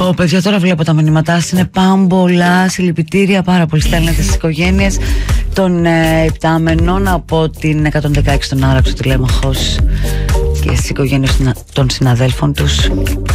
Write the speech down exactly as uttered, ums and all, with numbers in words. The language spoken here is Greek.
Ω, παιδιά, τώρα βλέπω τα μηνύματά σας, είναι πάμπολα. Συλληπιτήρια πάρα πολύ στέλνετε στις οικογένειες των ε, υπτάμενων από την εκατόν δεκαέξι των Άραξο Τηλέμαχος και στις οικογένειες των συναδέλφων τους.